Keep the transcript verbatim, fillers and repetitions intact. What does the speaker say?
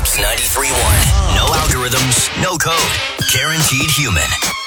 Vibes ninety-three point one. No algorithms, no code. Guaranteed human.